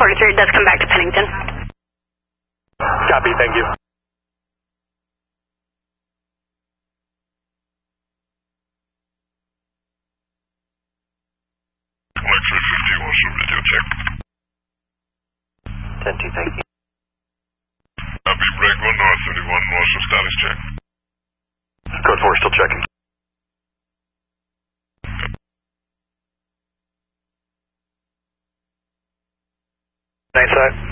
43, it does come back to Pennington. Copy, thank you. X-ray 50, what's your radio check? 10-2, thank you. Copy, break 1 north, 31, what's your status check? Code 4, still checking. Nice side.